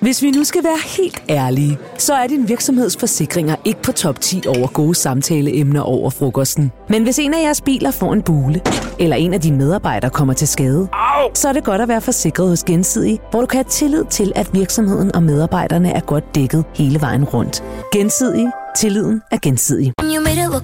Hvis vi nu skal være helt ærlige, så er din virksomhedsforsikringer ikke på top 10 over gode samtaleemner over frokosten. Men hvis en af jeres biler får en bule, eller en af dine medarbejdere kommer til skade, så er det godt at være forsikret hos Gensidige, hvor du kan have tillid til, at virksomheden og medarbejderne er godt dækket hele vejen rundt. Gensidige. Tilliden er gensidig.